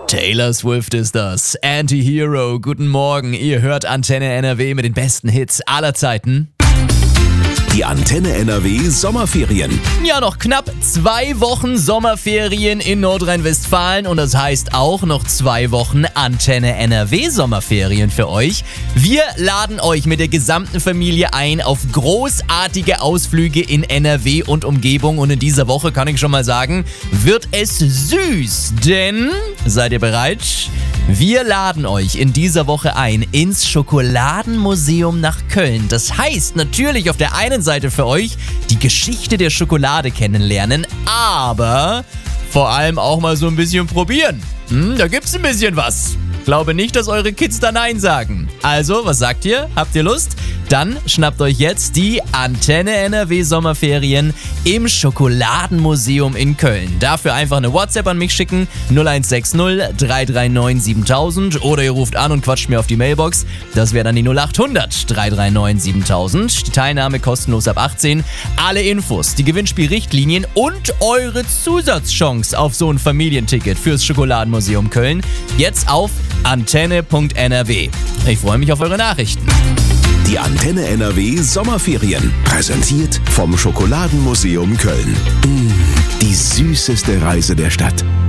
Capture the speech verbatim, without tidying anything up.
Taylor Swift ist das. Anti-Hero, guten Morgen. Ihr hört Antenne N R W mit den besten Hits aller Zeiten. Die Antenne N R W Sommerferien. Ja, noch knapp zwei Wochen Sommerferien in Nordrhein-Westfalen und das heißt auch noch zwei Wochen Antenne N R W Sommerferien für euch. Wir laden euch mit der gesamten Familie ein auf großartige Ausflüge in N R W und Umgebung und in dieser Woche, kann ich schon mal sagen, wird es süß, denn, seid ihr bereit? Wir laden euch in dieser Woche ein ins Schokoladenmuseum nach Köln. Das heißt natürlich auf der einen Seite für euch die Geschichte der Schokolade kennenlernen, aber vor allem auch mal so ein bisschen probieren. Hm, da gibt's ein bisschen was. Glaube nicht, dass eure Kids da Nein sagen. Also, was sagt ihr? Habt ihr Lust? Dann schnappt euch jetzt die Antenne N R W Sommerferien im Schokoladenmuseum in Köln. Dafür einfach eine WhatsApp an mich schicken, null eins sechs null drei drei neun siebentausend oder ihr ruft an und quatscht mir auf die Mailbox. Das wäre dann die null acht hundert drei drei neun siebentausend. Die Teilnahme kostenlos ab achtzehn. Alle Infos, die Gewinnspielrichtlinien und eure Zusatzchance auf so ein Familienticket fürs Schokoladenmuseum Köln jetzt auf antenne punkt n r w. Ich freue mich auf eure Nachrichten. Die Antenne N R W Sommerferien. Präsentiert vom Schokoladenmuseum Köln. Mmh, die süßeste Reise der Stadt.